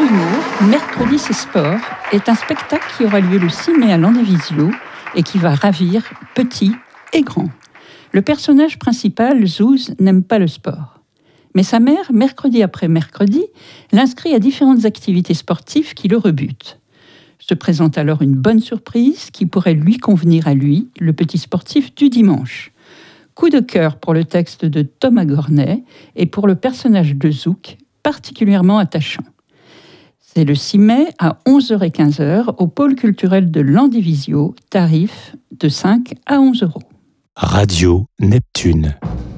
humour, Mercredi c'est sport est un spectacle qui aura lieu le 6 mai à l'Andévisio et qui va ravir petits et grands. Le personnage principal, Zouz, n'aime pas le sport. Mais sa mère, mercredi après mercredi, l'inscrit à différentes activités sportives qui le rebutent. Se présente alors une bonne surprise qui pourrait lui convenir à lui, le petit sportif du dimanche. Coup de cœur pour le texte de Thomas Gornet et pour le personnage de Zouk, particulièrement attachant. C'est le 6 mai à 11h et 15h au pôle culturel de l'Andévisio, tarif de 5 à 11 euros. Radio Neptune.